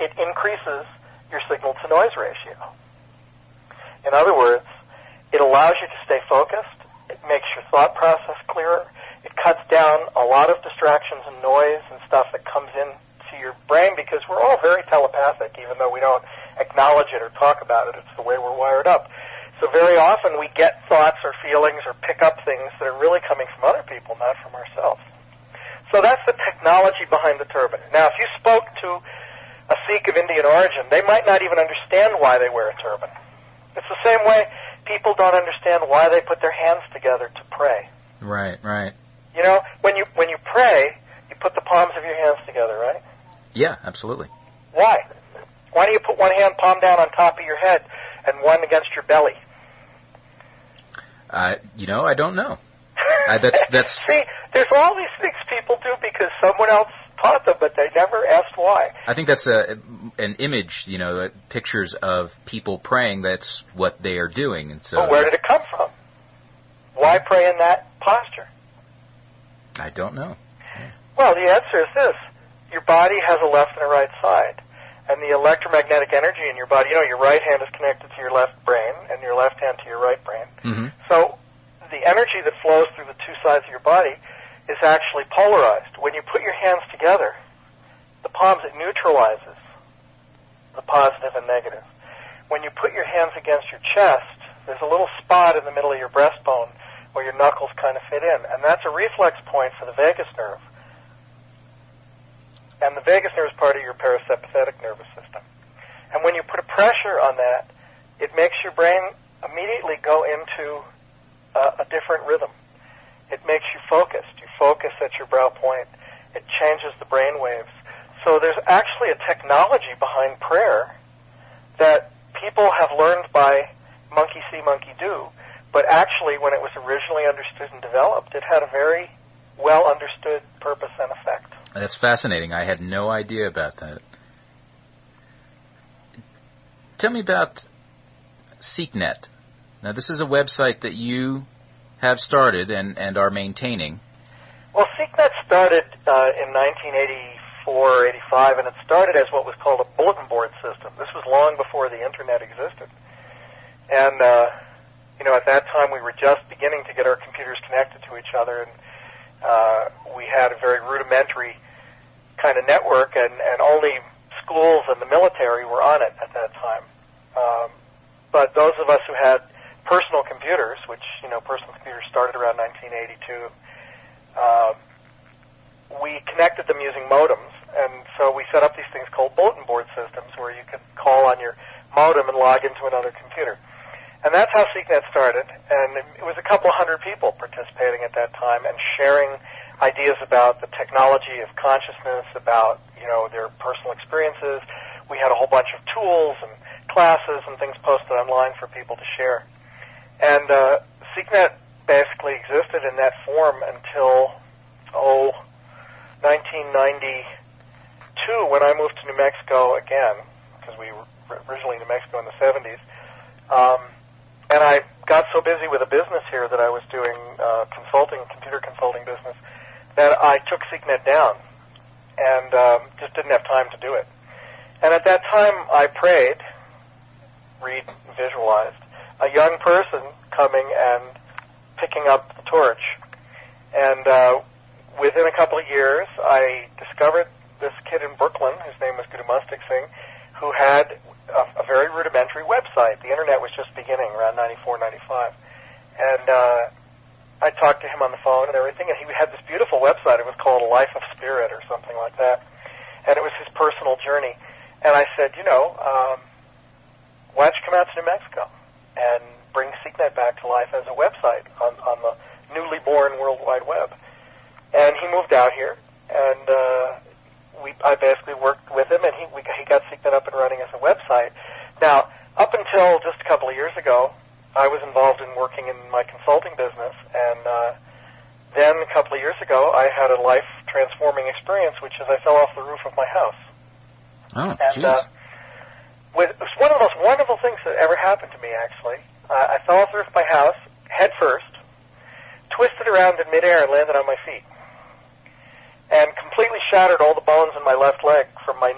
it increases your signal-to-noise ratio. In other words, it allows you to stay focused. It makes your thought process clearer. It cuts down a lot of distractions and noise and stuff that comes into your brain, because we're all very telepathic, even though we don't acknowledge it or talk about it. It's the way we're wired up. So very often we get thoughts or feelings or pick up things that are really coming from other people, not from ourselves. So that's the technology behind the turban. Now, if you spoke to a Sikh of Indian origin, they might not even understand why they wear a turban. It's the same way people don't understand why they put their hands together to pray. Right, right. You know, when you pray, you put the palms of your hands together, right? Yeah, absolutely. Why? Why do you put one hand palm down on top of your head and one against your belly? I don't know. That's See, there's all these things people do because someone else taught them, but they never asked why. I think that's an image, pictures of people praying. That's what they are doing. And so, but where did it come from? Why pray in that posture? I don't know. Well, the answer is this. Your body has a left and a right side. And the electromagnetic energy in your body, your right hand is connected to your left brain and your left hand to your right brain. Mm-hmm. So the energy that flows through the two sides of your body is actually polarized. When you put your hands together, the palms, it neutralizes the positive and negative. When you put your hands against your chest, there's a little spot in the middle of your breastbone where your knuckles kind of fit in, and that's a reflex point for the vagus nerve. And the vagus nerve is part of your parasympathetic nervous system. And when you put a pressure on that, it makes your brain immediately go into a different rhythm. It makes you focused. You focus at your brow point. It changes the brain waves. So there's actually a technology behind prayer that people have learned by monkey see, monkey do. But actually, when it was originally understood and developed, it had a very well understood purpose and effect. That's fascinating. I had no idea about that. Tell me about SikhNet. Now, this is a website that you have started and are maintaining. Well, SikhNet started in 1984 or 85, and it started as what was called a bulletin board system. This was long before the Internet existed. And, at that time we were just beginning to get our computers connected to each other, and we had a very rudimentary kind of network, and only schools and the military were on it at that time. But those of us who had personal computers, which, personal computers started around 1982, we connected them using modems, and so we set up these things called bulletin board systems where you could call on your modem and log into another computer. And that's how SikhNet started, and it was a couple hundred people participating at that time and sharing ideas about the technology of consciousness, about, their personal experiences. We had a whole bunch of tools and classes and things posted online for people to share. And SikhNet basically existed in that form until, 1992, when I moved to New Mexico again, because we were originally in New Mexico in the 70s. And I got so busy with a business here that I was doing computer consulting business, that I took SikhNet down and just didn't have time to do it. And at that time, I prayed, read, and visualized a young person coming and picking up the torch. And within a couple of years, I discovered this kid in Brooklyn, whose name was Guru Mustak Singh, who had a very rudimentary website. The Internet was just beginning around 94, 95. And I talked to him on the phone and everything, and he had this beautiful website. It was called A Life of Spirit or something like that. And it was his personal journey. And I said, why don't you come out to New Mexico and bring SikhNet back to life as a website on the newly born World Wide Web? And he moved out here, and I basically worked with him, and he got SikhNet up and running as a website. Now, up until just a couple of years ago, I was involved in working in my consulting business, and then a couple of years ago, I had a life-transforming experience, which is I fell off the roof of my house. Oh, and it was one of the most wonderful things that ever happened to me, actually. I fell off the roof of my house, head first, twisted around in midair and landed on my feet, and completely shattered all the bones in my left leg from my